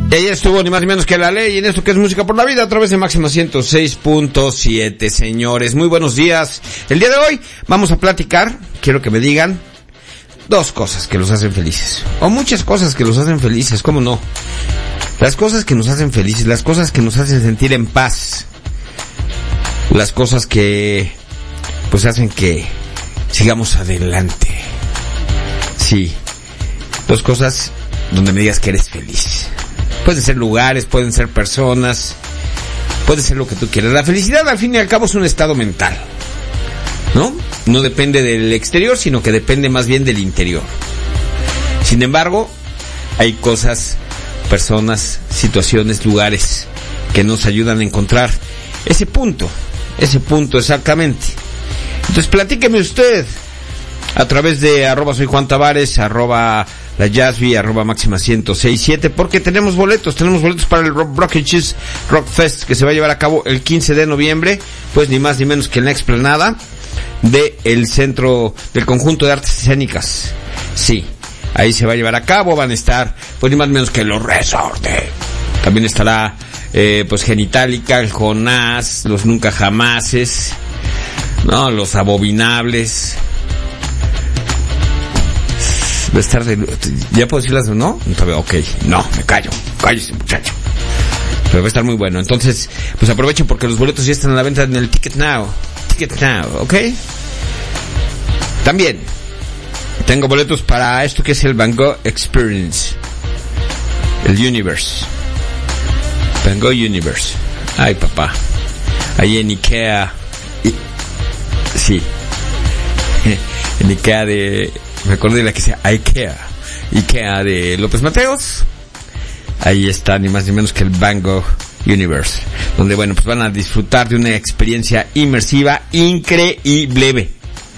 Y ahí estuvo ni más ni menos que La Ley en esto que es Música por la Vida a través de Máxima 106.7, señores. Muy buenos días. El día de hoy vamos a platicar, quiero que me digan, dos cosas que los hacen felices. O muchas cosas que los hacen felices, ¿cómo no? Las cosas que nos hacen felices, las cosas que nos hacen sentir en paz. Las cosas que, pues, hacen que sigamos adelante. Sí. Dos cosas donde me digas que eres feliz. Pueden ser lugares, pueden ser personas, puede ser lo que tú quieras. La felicidad, al fin y al cabo, es un estado mental, ¿no? No depende del exterior, sino que depende más bien del interior. Sin embargo, hay cosas, personas, situaciones, lugares que nos ayudan a encontrar ese punto exactamente. Entonces, platíqueme usted a través de @soy Juan Tavares, @la Jazzby, @máxima 106.7, porque tenemos boletos para el Rock and Cheese Rock Fest que se va a llevar a cabo el 15 de noviembre, pues ni más ni menos que en la explanada del centro del conjunto de artes escénicas. Sí, ahí se va a llevar a cabo, van a estar, pues ni más ni menos que los Resortes. También estará, pues Genitalica, el Jonás, los Nunca Jamases, no, los Abominables. Va a estar ¿ya puedo decirlas o no? Ok, no, me callo. Cállese, muchacho. Pero va a estar muy bueno. Entonces, pues aprovechen porque los boletos ya están a la venta en el Ticket Now, ¿ok? También tengo boletos para esto que es el Van Gogh Experience. El Universe. Van Gogh Universe. Ay, papá. Ahí en Ikea. Sí. En Ikea de... Me acuerdo de la que sea Ikea de López Mateos. Ahí está ni más ni menos que el Van Gogh Universe, donde bueno, pues van a disfrutar de una experiencia inmersiva increíble.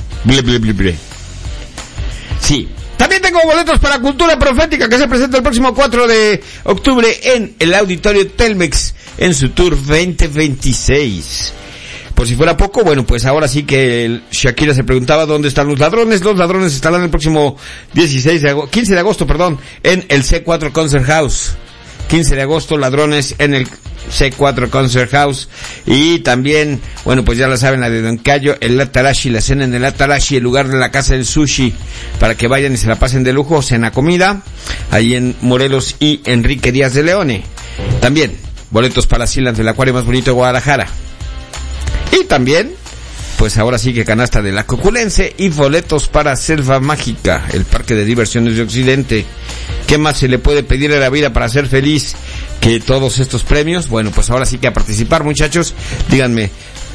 Sí. También tengo boletos para Cultura Profética que se presenta el próximo 4 de octubre en el Auditorio Telmex en su Tour 2026. Por si fuera poco, bueno, pues ahora sí que Shakira se preguntaba dónde están los ladrones. Los ladrones estarán el próximo 15 de agosto, en el C4 Concert House. 15 de agosto, ladrones en el C4 Concert House. Y también, bueno, pues ya la saben, la de Don Cayo, el Atarashi, la cena en el Atarashi, el lugar de la casa del sushi, para que vayan y se la pasen de lujo, cena comida, ahí en Morelos y Enrique Díaz de Leone. También, boletos para Sealand, el acuario más bonito de Guadalajara. Y también, pues ahora sí que canasta de la Coculense y boletos para Selva Mágica, el parque de diversiones de Occidente. ¿Qué más se le puede pedir a la vida para ser feliz que todos estos premios? Bueno, pues ahora sí que a participar, muchachos. Díganme,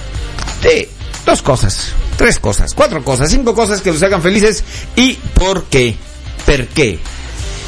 2 cosas, 3 cosas, 4 cosas, 5 cosas que los hagan felices y ¿por qué? ¿Por qué?